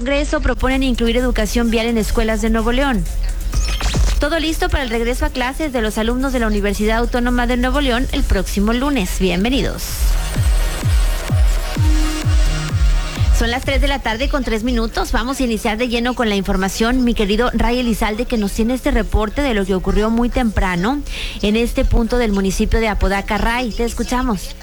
Congreso proponen incluir educación vial en escuelas de Nuevo León. Todo listo para el regreso a clases de los alumnos de la Universidad Autónoma de Nuevo León el próximo lunes. Bienvenidos. Son las 3 de la tarde con 3 minutos. Vamos a iniciar de lleno con la información. Mi querido Ray Elizalde, que nos tiene este reporte de lo que ocurrió muy temprano en este punto del municipio de Apodaca. Ray, te escuchamos.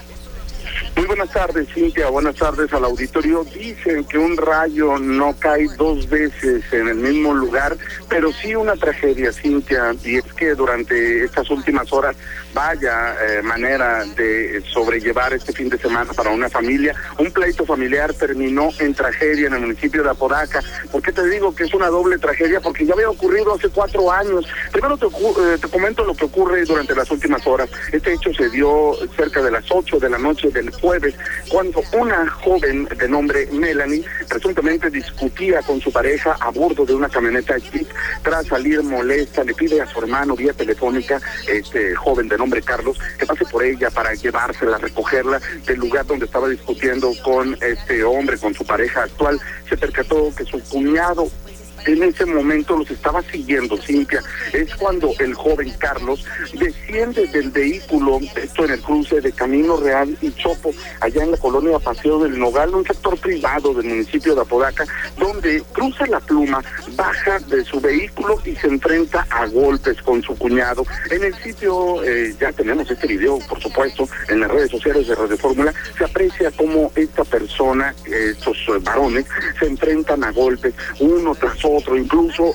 Muy buenas tardes, Cintia. Buenas tardes al auditorio. Dicen que un rayo no cae dos veces en el mismo lugar, pero sí una tragedia, Cintia. Y es que durante estas últimas horas, vaya manera de sobrellevar este fin de semana para una familia. Un pleito familiar terminó en tragedia en el municipio de Apodaca. ¿Por qué te digo que es una doble tragedia? Porque ya había ocurrido hace 4 años. Primero te comento lo que ocurre durante las últimas horas. Este hecho se dio cerca de las 8 de la noche del jueves, cuando una joven de nombre Melanie presuntamente discutía con su pareja a bordo de una camioneta Jeep. Tras salir molesta, le pide a su hermano vía telefónica, este joven de nombre Carlos, que pase por ella para llevársela, recogerla del lugar donde estaba discutiendo con este hombre, con su pareja actual. Se percató que su cuñado en ese momento los estaba siguiendo, Cintia. Es cuando el joven Carlos desciende del vehículo, esto en el cruce de Camino Real y Chopo, allá en la colonia Paseo del Nogal, un sector privado del municipio de Apodaca, donde cruza la Pluma, baja de su vehículo y se enfrenta a golpes con su cuñado. En el sitio, ya tenemos este video, por supuesto, en las redes sociales de Radio Fórmula, se aprecia cómo esta persona, estos varones, se enfrentan a golpes, uno tras otro, incluso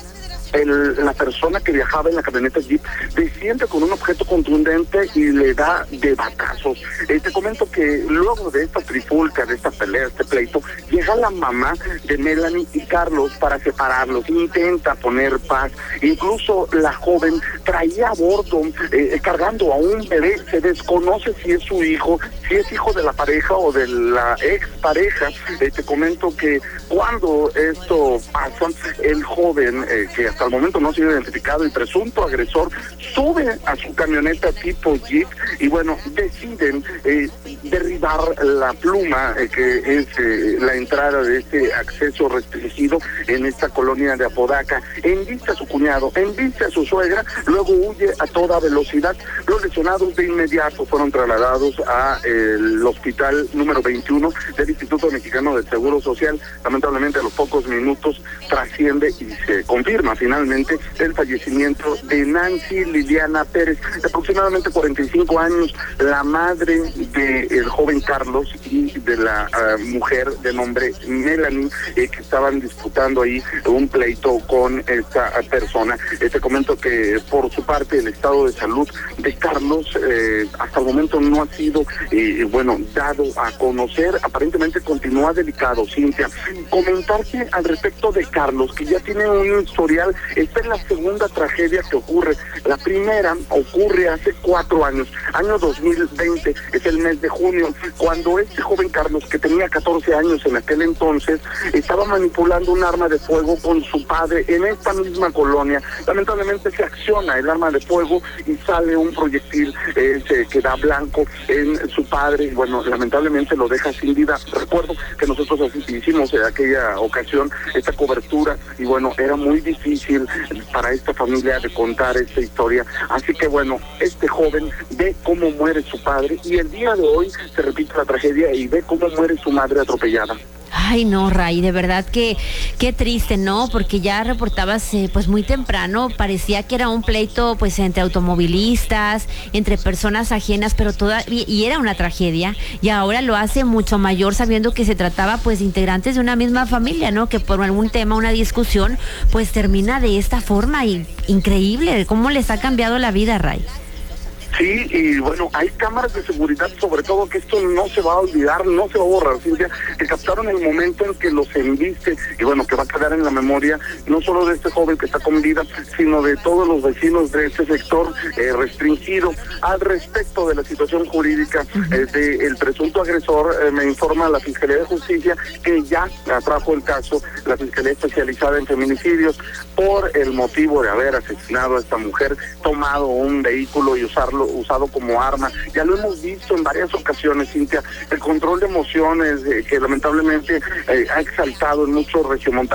la persona que viajaba en la camioneta Jeep desciende con un objeto contundente y le da de batazos. Te comento que luego de esta trifulca, de esta pelea, este pleito, llega la mamá de Melanie y Carlos para separarlos, intenta poner paz. Incluso la joven traía a bordo, cargando a un bebé. Se desconoce si es su hijo, si es hijo de la pareja o de la ex pareja. Te comento que cuando esto pasa, el joven, que hasta el momento no ha sido identificado, el presunto agresor, sube a su camioneta tipo Jeep y bueno, deciden derribar la Pluma, que es la entrada de este acceso restringido en esta colonia de Apodaca. Embiste a su cuñado, embiste a su suegra, luego huye a toda velocidad. Los lesionados de inmediato fueron trasladados a el hospital número 21 del Instituto Mexicano del Seguro Social. Lamentablemente a los pocos minutos trasciende y se confirma finalmente el fallecimiento de Nancy Liliana Pérez, de aproximadamente 45 años, la madre del joven Carlos y de la mujer de nombre Melanie, que estaban disputando ahí un pleito con esta persona. Te comento que por su parte el estado de salud de Carlos hasta el momento no ha sido dado a conocer. Aparentemente continúa delicado, Cintia. Comentarte al respecto de Carlos, que ya tiene un historial. Esta es la segunda tragedia que ocurre. La primera ocurre hace 4 años, año 2020, es el mes de junio, cuando este joven Carlos, que tenía 14 años en aquel entonces, estaba manipulando un arma de fuego con su padre en esta misma colonia. Lamentablemente se acciona el arma de fuego y sale un proyectil, se queda blanco en su padre y bueno, lamentablemente lo deja sin vida. Recuerdo que nosotros hicimos en aquella ocasión esta cobertura y bueno, era muy difícil para esta familia de contar esta historia. Así que bueno, este joven ve cómo muere su padre y el día de hoy se repite la tragedia y ve cómo muere su madre atropellada. Ay, no, Ray, de verdad que qué triste, ¿no? Porque ya reportabas pues muy temprano, parecía que era un pleito pues entre automovilistas, entre personas ajenas, pero y era una tragedia, y ahora lo hace mucho mayor sabiendo que se trataba pues de integrantes de una misma familia, ¿no? Que por algún tema, una discusión, pues termina de esta forma, y increíble cómo les ha cambiado la vida, Ray. Sí, y bueno, hay cámaras de seguridad, sobre todo, que esto no se va a olvidar, no se va a borrar, Cintia, que captaron el momento en que los embiste, y bueno, que va a quedar en la memoria, no solo de este joven que está con vida, sino de todos los vecinos de este sector restringido. Al respecto de la situación jurídica del presunto agresor, me informa la Fiscalía de Justicia que ya atrajo el caso, la Fiscalía Especializada en Feminicidios, por el motivo de haber asesinado a esta mujer, tomado un vehículo y usado como arma. Ya lo hemos visto en varias ocasiones, Cintia, el control de emociones que lamentablemente ha exaltado en muchos regiomontanos